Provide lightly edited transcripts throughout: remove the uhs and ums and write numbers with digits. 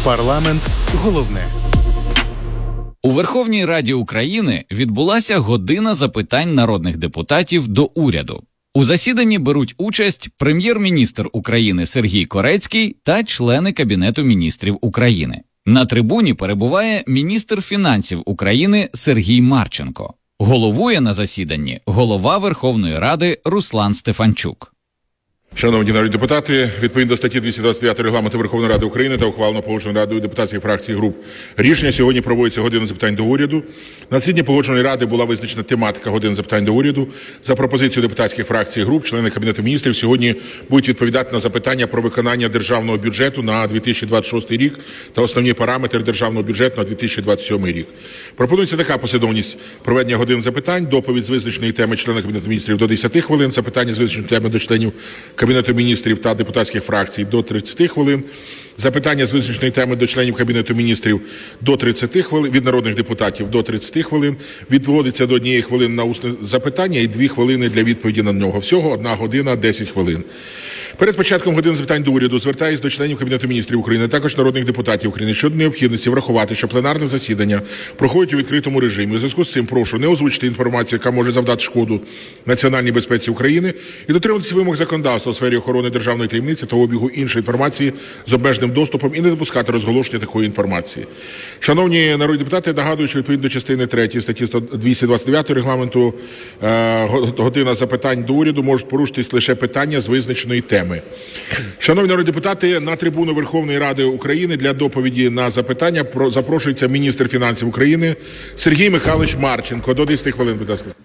Парламент – головне. У Верховній Раді України відбулася година запитань народних депутатів до уряду. У засіданні беруть участь прем'єр-міністр України Сергій Корецький та члени Кабінету міністрів України. На трибуні перебуває міністр фінансів України Сергій Марченко. Головує на засіданні голова Верховної Ради Руслан Стефанчук. Шановні народні депутати, відповідно до статті 229 Регламенту Верховної Ради України та ухвалено Погоджувальною радою депутатських фракцій і груп рішення, сьогодні проводиться година запитань до уряду. На засіданні Погоджувальної ради була визначена тематика години запитань до уряду. За пропозицією депутатських фракцій і груп, члени Кабінету міністрів сьогодні будуть відповідати на запитання про виконання державного бюджету на 2026 рік та основні параметри державного бюджету на 2027 рік. Пропонується така послідовність проведення годин запитань: доповідь з визначеної теми члена Кабінету міністрів до 10 хвилин, запитання з визначеної теми до членів Кабінету міністрів та депутатських фракцій до 30 хвилин, запитання з визначеної теми до членів Кабінету міністрів до 30 хвилин, від народних депутатів до 30 хвилин, відводиться до 1 хвилини на усне запитання і 2 хвилини для відповіді на нього. Всього 1 година 10 хвилин. Перед початком години запитань до уряду звертаюсь до членів Кабінету міністрів України, а також народних депутатів України щодо необхідності врахувати, що пленарне засідання проходить у відкритому режимі. У зв'язку з цим прошу не озвучити інформацію, яка може завдати шкоду національній безпеці України, і дотримуватися вимог законодавства у сфері охорони державної таємниці та обігу іншої інформації з обмеженим доступом і не допускати розголошення такої інформації. Шановні народні депутати, нагадую, що відповідно до частини 3 статті 229 Регламенту година запитань до уряду можуть порушитись лише питання з визначеної теми. Шановні народні депутати, на трибуну Верховної Ради України для доповіді на запитання запрошується міністр фінансів України Сергій Михайлович Марченко. До 10 хвилин, будь ласка.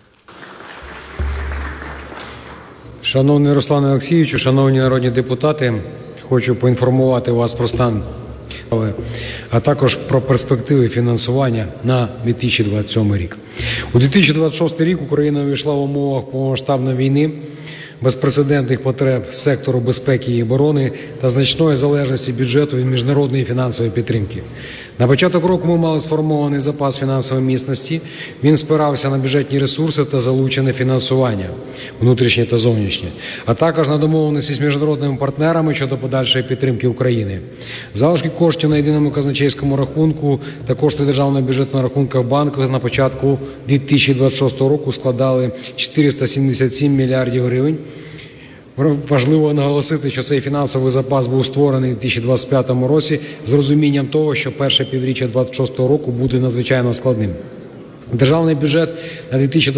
Шановний Руслане Олексійовичу, шановні народні депутати, хочу поінформувати вас про стан, а також про перспективи фінансування на 2027 рік. У 2026 рік Україна увійшла в умовах повномасштабної війни, безпрецедентних потреб сектору безпеки і оборони та значної залежності бюджету від міжнародної фінансової підтримки. На початок року ми мали сформований запас фінансової міцності. Він спирався на бюджетні ресурси та залучене фінансування, внутрішнє та зовнішнє, а також на домовленості з міжнародними партнерами щодо подальшої підтримки України. Залишки коштів на єдиному казначейському рахунку та кошти державного бюджету на рахунках банку на початку 2026 року складали 477 мільярдів гривень. Важливо наголосити, що цей фінансовий запас був створений у 2025 році з розумінням того, що перше півріччя 2026 року буде надзвичайно складним. Державний бюджет на 2026